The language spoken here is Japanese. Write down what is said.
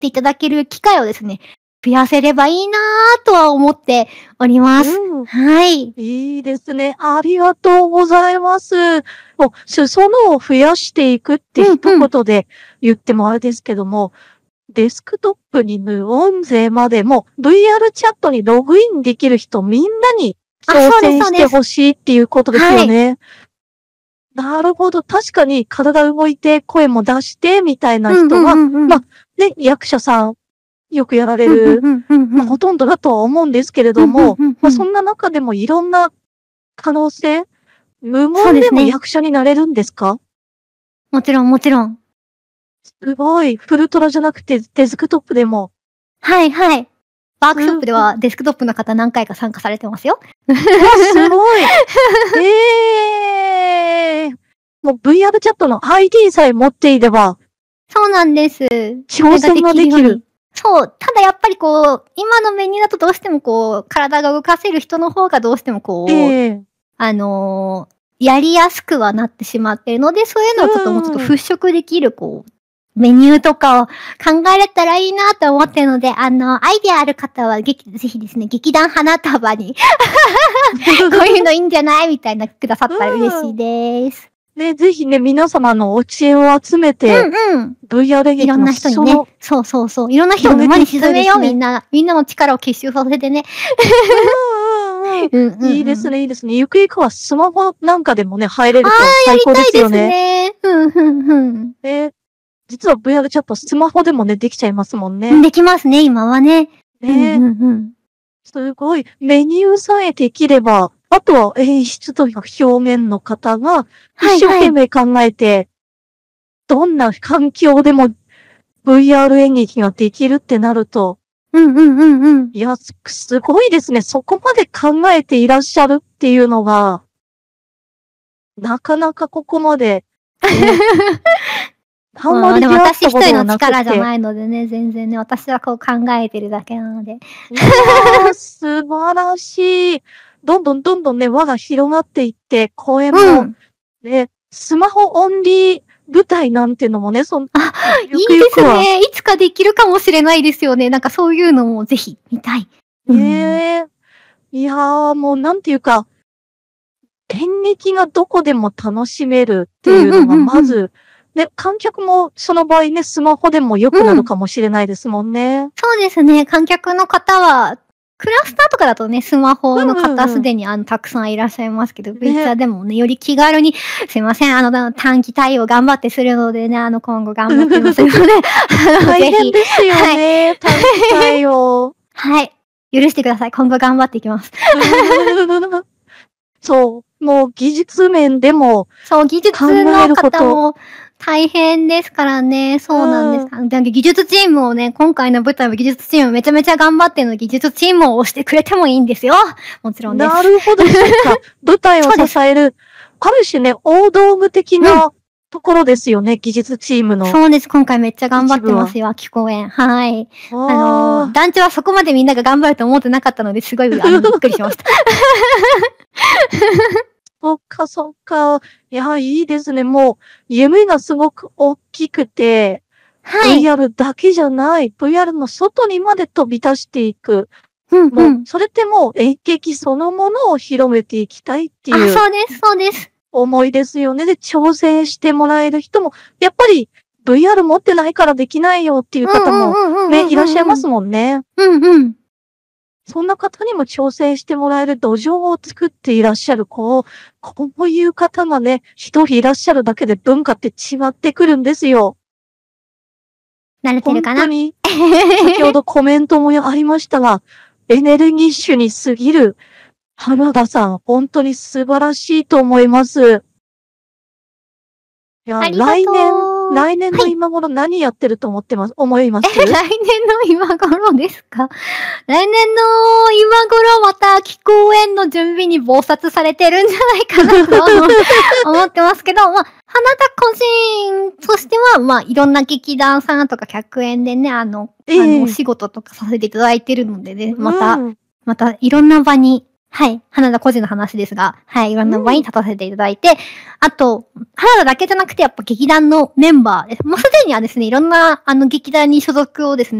っていただける機会をですね、増やせればいいなとは思っております。はい。 いいですね。ありがとうございます。裾野を増やしていくって一言で言ってもあれですけども、デスクトップに無音声までも VR チャットにログインできる人みんなに挑戦してほしいっていうことですよね。なるほど。確かに体動いて声も出してみたいな人は、ね、役者さんよくやられる、ほとんどだとは思うんですけれども、そんな中でもいろんな可能性、無言でも役者になれるんですか？ もちろんもちろん。 すごい。フルトラじゃなくてデスクトップでも。 はいはい。ワークショップではデスクトップの方何回か参加されてますよ。 すごい。もう VR チャットの ID さえ持っていれば。 そうなんです。 挑戦ができる。 そう。ただやっぱりこう、今のメニューだとどうしてもこう、体が動かせる人の方がどうしてもこう、やりやすくはなってしまっているので、そういうのをちょっともうちょっと払拭できる、こう、メニューとかを考えれたらいいなと思ってるので、アイデアある方はぜひですね、劇団花束にこういうのいいんじゃないみたいなくださったら嬉しいです。 ね、ぜひね、皆様のお知恵を集めて、VR 劇いろんな人にね、そうそうそう、いろんな人を沼に沈めよう、みんなの力を結集させてね。 いいですね、いいですね。ゆくゆくはスマホなんかでもね、入れると最高ですよね。実は VR チャットスマホでもね、できちゃいますもんね。 できますね、今はね。 すごい。メニューさえできれば、あとは演出とか表現の方が一生懸命考えて、どんな環境でも VR 演劇ができるってなると、いや、すごいですね。そこまで考えていらっしゃるっていうのが、なかなかここまで、 あんまり私一人の力じゃないのでね、全然ね、私はこう考えてるだけなので。 素晴らしい。どんどんね、輪が広がっていって、公演も、ね、スマホオンリー舞台なんてのもね、いいですね。いつかできるかもしれないですよね。なんかそういうのもぜひ見たい。 いやー、もうなんていうか、演劇がどこでも楽しめるっていうのがまず、ね、観客もその場合ね、スマホでも良くなるかもしれないですもんね。 そうですね。観客の方は、クラスターとかだとね、スマホの方すでにたくさんいらっしゃいますけど、VR でもね、より気軽に、すいません、短期対応頑張ってするのでね、今後頑張ってますので、 大変ですよね、短期対応。 はい。許してください。今後頑張っていきます。 そう。もう技術面でも、 そう、技術の方も大変ですからね。そうなんです。技術チームをね、今回の舞台は技術チームめちゃめちゃ頑張ってるので、技術チームを押してくれてもいいんですよ。もちろんです。 なるほど、そっか。舞台を支える、ある種ね、大道具的なところですよね、技術チームの。 そうです。今回めっちゃ頑張ってますよ、秋公演。はい。団長はそこまでみんなが頑張ると思ってなかったので、すごいびっくりしました。 そっかそっか。いや、いいですね。もう、夢がすごく大きくて、VR だけじゃない、VR の外にまで飛び出していく。もう、それってもう演劇そのものを広めていきたいっていう。 そうです、そうです。 思いですよね。で、挑戦してもらえる人も、やっぱり VR 持ってないからできないよっていう方もね、いらっしゃいますもんね。そんな方にも挑戦してもらえる土壌を作っていらっしゃる、こういう方がね、一人いらっしゃるだけで文化って違ってくるんですよ。 慣れてるかな？ 本当に、先ほどコメントもありましたが、エネルギッシュに過ぎる花田さん、本当に素晴らしいと思います。いや、来年の今頃何やってると思います？ 来年の今頃ですか？来年の今頃また秋公演の準備に忙殺されてるんじゃないかなと思ってますけど、花田個人としては、いろんな劇団さんとか客演でね、お仕事とかさせていただいてるのでね、またいろんな場にはい。花田個人の話ですが、はい。いろんな場に立たせていただいて、あと、花田だけじゃなくて、やっぱ劇団のメンバーです。もうすでにはですね、いろんな、劇団に所属をですね、